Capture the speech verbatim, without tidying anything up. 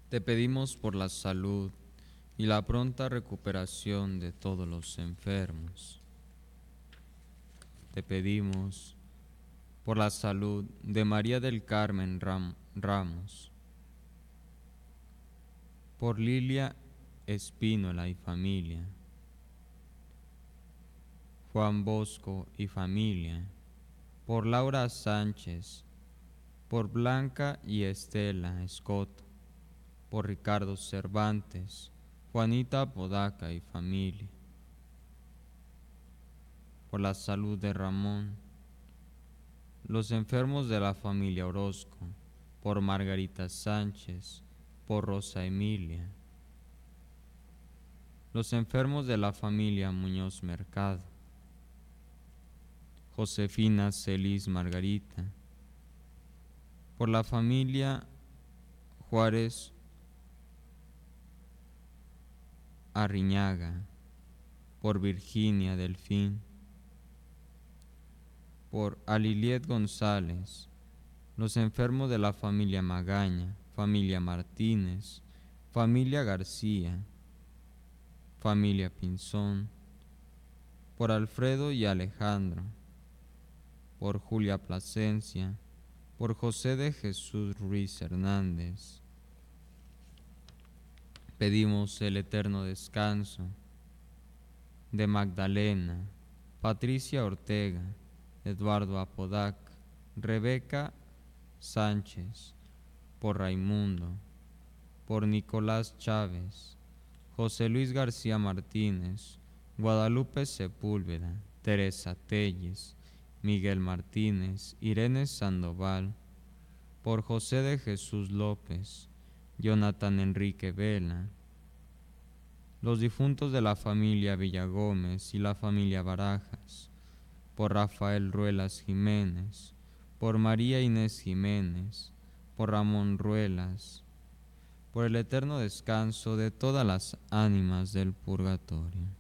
Te pedimos por la salud y la pronta recuperación de todos los enfermos. Te pedimos por la salud de María del Carmen Ram- Ramos, por Lilia Espínola y familia, Juan Bosco y familia, por Laura Sánchez, por Blanca y Estela Escoto, por Ricardo Cervantes, Juanita Apodaca y familia, por la salud de Ramón, los enfermos de la familia Orozco, por Margarita Sánchez, por Rosa Emilia, los enfermos de la familia Muñoz Mercado, Josefina Celis Margarita, por la familia Juárez Arriñaga, por Virginia Delfín, por Aliliet González, los enfermos de la familia Magaña, familia Martínez, familia García, familia Pinzón, por Alfredo y Alejandro, por Julia Plasencia, por José de Jesús Ruiz Hernández. Pedimos el eterno descanso de Magdalena, Patricia Ortega, Eduardo Apodac, Rebeca Sánchez, por Raimundo, por Nicolás Chávez, José Luis García Martínez, Guadalupe Sepúlveda, Teresa Telles, Miguel Martínez, Irene Sandoval, por José de Jesús López, Jonathan Enrique Vela, los difuntos de la familia Villagómez y la familia Barajas, por Rafael Ruelas Jiménez, por María Inés Jiménez, por Ramón Ruelas, por el eterno descanso de todas las ánimas del purgatorio.